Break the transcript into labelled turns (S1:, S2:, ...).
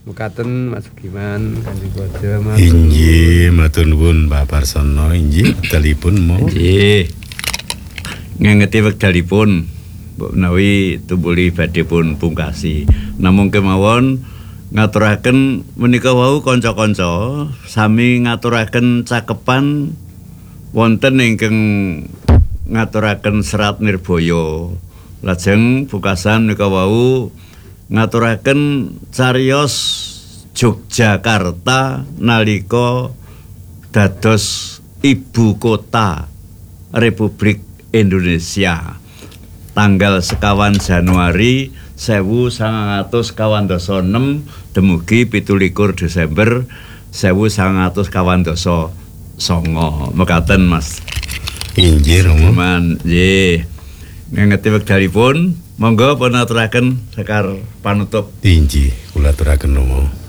S1: Mekaten Mas Giman Kanjeng Bojo Mas.
S2: Inggih, matur nuwun Pak Parsono, inggih wekdalipun mo.
S3: Nggih. Ngengeti wekdalipun mbok menawi tumbuli badhe pun pungkasi. Namung kemawon ngaturaken menika wau kanca-kanca sami ngaturaken cakepan wonten ingkang ngaturaken Serat Nirbaya. Lajeng pungkasan menika wau ngaturaken cariyos Yogyakarta nalika dados ibu kota Republik Indonesia tanggal 1 Januari 1926 dumugi 17 Desember 1929 mekaten Mas.
S2: Inggih Romo.
S3: Man, nggih. Ngengeti wekdalipun monggo pun aturaken sekar panutup.
S2: Inggih, kula aturaken Romo.